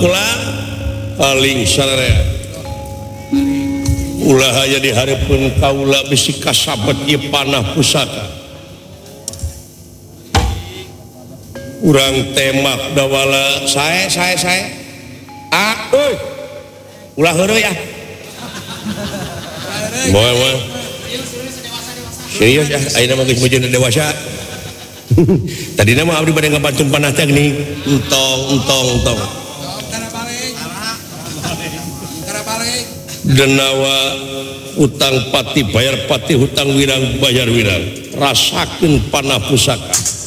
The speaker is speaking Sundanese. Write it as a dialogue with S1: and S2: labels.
S1: ulang paling sararea ulah aya di hareupeun kaula bisi kasabet ieu panah pusaka urang temak dawala sae euy ulah heureuy ya moe serius ya ayeuna mah geus mujudna dewasa tadina mah abdi bade ngabantu panah teh geuning entong denawa utang pati bayar pati hutang wirang bayar wirang rasakeun panah pusaka